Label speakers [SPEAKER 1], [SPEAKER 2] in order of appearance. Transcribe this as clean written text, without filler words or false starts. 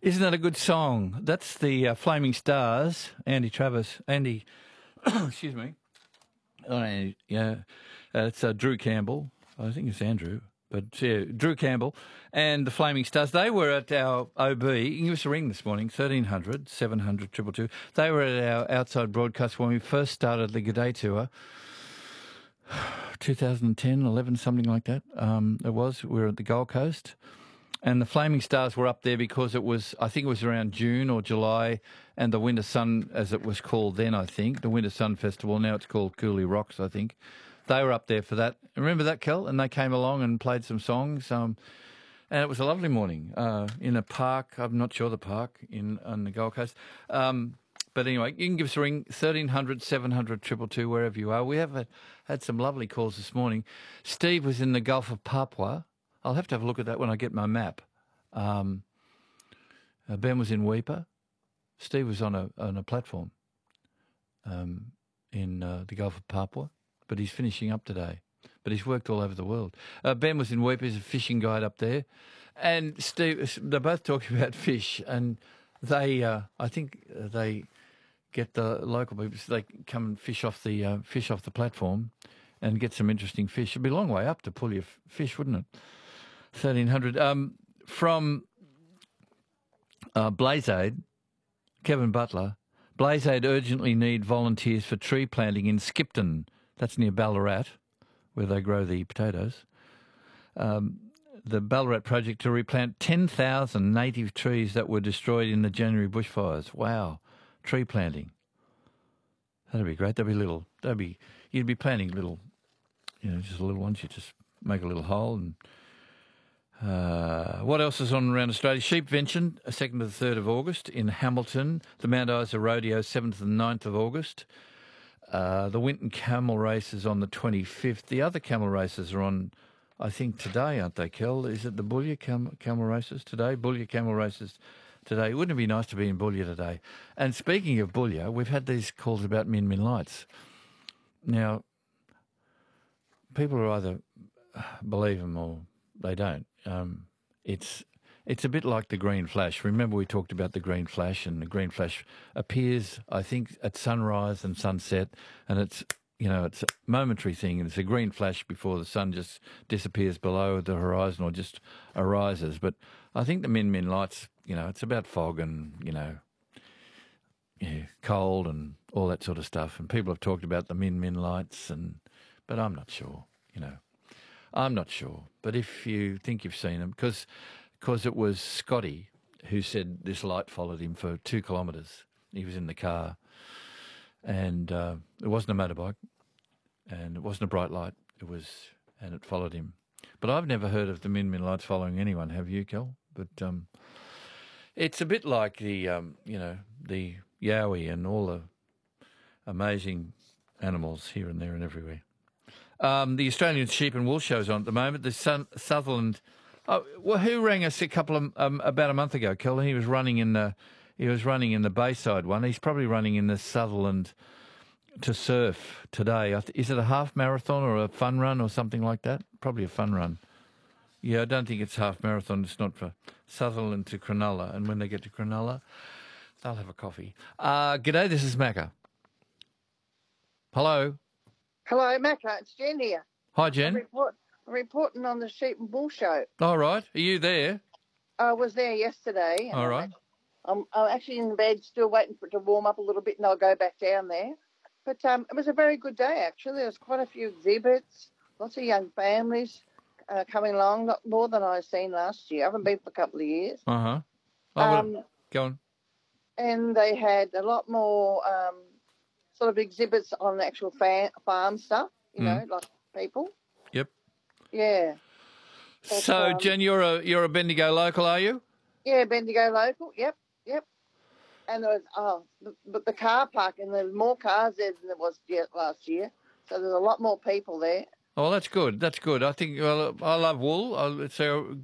[SPEAKER 1] Isn't that a good song? That's the Flaming Stars, Andy Travis. Andy, excuse me. Oh, Andy, yeah, it's Drew Campbell. I think it's Andrew. But yeah, Drew Campbell and the Flaming Stars, they were at our OB. You can give us a ring this morning, 1300 700 222. They were at our outside broadcast when we first started the G'day Tour, 2010, 11, something like that. It was. We were at the Gold Coast. And the Flaming Stars were up there because it was, I think it was around June or July, and the Winter Sun, as it was called then, I think, the Winter Sun Festival, now it's called Cooley Rocks, I think. They were up there for that. Remember that, Kel? And they came along and played some songs. And it was a lovely morning in a park. I'm not sure the park on the Gold Coast. But anyway, you can give us a ring, 1300 700 222, wherever you are. We have had some lovely calls this morning. Steve was in the Gulf of Papua. I'll have to have a look at that when I get my map. Ben was in Weipa. Steve was on a platform in the Gulf of Papua. But he's finishing up today. But he's worked all over the world. Ben was in Weipa. He's a fishing guide up there. And Steve, they're both talking about fish. And they, I think they get the local people, so they come and fish off the platform and get some interesting fish. It'd be a long way up to pull your fish, wouldn't it? 1300. From BlazeAid, Kevin Butler. BlazeAid urgently need volunteers for tree planting in Skipton. That's near Ballarat, where they grow the potatoes. The Ballarat project to replant 10,000 native trees that were destroyed in the January bushfires. Wow, tree planting. That'd be great. You'd be planting little, just little ones. You just make a little hole. And what else is on around Australia? Sheepvention, 2nd to the 3rd of August in Hamilton. The Mount Isa Rodeo, 7th to the 9th of August. The Winton Camel Races on the 25th. The other camel races are on, I think, today, aren't they, Kel? Is it the Boulia Camel Races today? Boulia Camel Races today. Wouldn't it be nice to be in Boulia today? And speaking of Boulia, we've had these calls about Min Min Lights. Now, people either believe them or they don't. It's a bit like the green flash. Remember we talked about the green flash, and the green flash appears, I think, at sunrise and sunset, and it's a momentary thing, and it's a green flash before the sun just disappears below the horizon or just arises. But I think the Min Min Lights, it's about fog and, cold and all that sort of stuff. And people have talked about the Min Min Lights, but I'm not sure, I'm not sure. But if you think you've seen them, because it was Scotty who said this light followed him for 2 kilometres. He was in the car, and it wasn't a motorbike, and it wasn't a bright light. And it followed him. But I've never heard of the Min Min Lights following anyone. Have you, Kel? But it's a bit like the Yowie and all the amazing animals here and there and everywhere. The Australian Sheep and Wool Show's on at the moment. The Sutherland. Oh, well, who rang us about a month ago, Kel? He was running in the Bayside one. He's probably running in the Sutherland to surf today. Is it a half marathon or a fun run or something like that? Probably a fun run. Yeah, I don't think it's half marathon. It's not for Sutherland to Cronulla. And when they get to Cronulla, they'll have a coffee. G'day, this is Macca. Hello.
[SPEAKER 2] Hello, Macca. It's Jen here.
[SPEAKER 1] Hi, Jen.
[SPEAKER 2] Reporting on the Sheep and Wool Show.
[SPEAKER 1] All right. Are you there?
[SPEAKER 2] I was there yesterday.
[SPEAKER 1] All right.
[SPEAKER 2] I'm actually in bed still waiting for it to warm up a little bit, and I'll go back down there. But it was a very good day, actually. There was quite a few exhibits, lots of young families coming along, lot more than I've seen last year. I haven't been for a couple of years.
[SPEAKER 1] Uh-huh. Go on.
[SPEAKER 2] And they had a lot more sort of exhibits on actual farm stuff, like people.
[SPEAKER 1] Yep.
[SPEAKER 2] Yeah. But,
[SPEAKER 1] so, Jen, you're a Bendigo local, are you?
[SPEAKER 2] Yeah, Bendigo local. Yep. And there was but the car park, and there was more cars there than there was last year. So there's a lot more people there.
[SPEAKER 1] Oh, that's good. That's good. I think I love wool. It's a